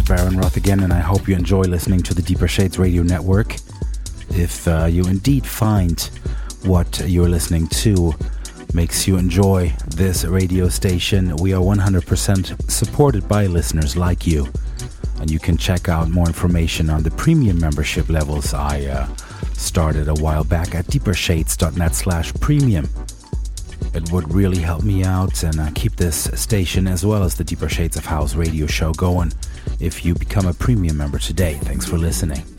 Baron Roth again, and I hope you enjoy listening to the Deeper Shades Radio Network. If you indeed find what you're listening to makes you enjoy this radio station, we are 100% supported by listeners like you. And you can check out more information on the premium membership levels I started a while back at deepershades.net/premium. It would really help me out and keep this station as well as the Deeper Shades of House radio show going if you become a premium member today. Thanks for listening.